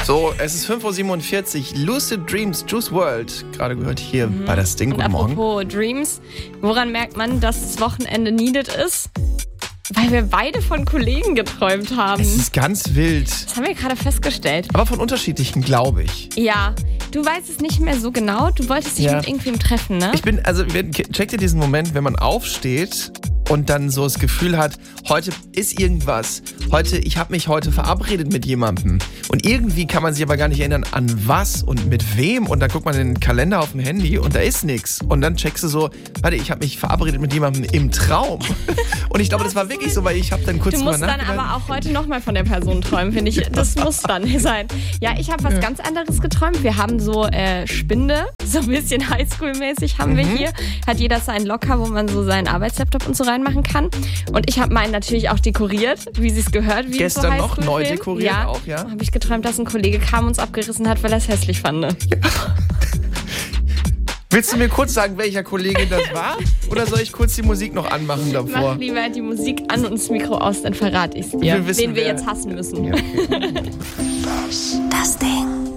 So, es ist 5:47 Uhr. Lucid Dreams, Juice WRLD. Gerade gehört hier bei das Ding. Guten Morgen. Apropos Dreams, woran merkt man, dass das Wochenende needed ist? Weil wir beide von Kollegen geträumt haben. Es ist ganz wild. Das haben wir gerade festgestellt. Aber von unterschiedlichen, glaube ich. Ja, du weißt es nicht mehr so genau. Du wolltest dich mit irgendwem treffen, ne? Checkt ihr diesen Moment, wenn man aufsteht und dann so das Gefühl hat, heute ist irgendwas. Ich habe mich heute verabredet mit jemandem. Und irgendwie kann man sich aber gar nicht erinnern, an was und mit wem. Und dann guckt man in den Kalender auf dem Handy und da ist nichts. Und dann checkst du so, warte, ich habe mich verabredet mit jemandem im Traum. Und ich glaube, das war wirklich so, weil ich habe dann kurz drüber nachgedacht. Du musst dann aber auch heute nochmal von der Person träumen, finde ich. Das muss dann sein. Ja, ich habe was ganz anderes geträumt. Wir haben so Spinde, so ein bisschen Highschool-mäßig haben wir hier. Hat jeder seinen Locker, wo man so seinen Arbeitslaptop und so reinmachen kann. Und ich habe meinen natürlich auch dekoriert, wie sie es gehört. Wie Gestern so noch neu dekoriert auch, ja? Habe ich geträumt, dass ein Kollege kam und uns abgerissen hat, weil er es hässlich fand. Ja. Willst du mir kurz sagen, welcher Kollege das war? Oder soll ich kurz die Musik noch anmachen davor? Mach lieber die Musik an und das Mikro aus, dann verrate ich es dir, wen wir jetzt hassen müssen. Ja, okay. Das Ding.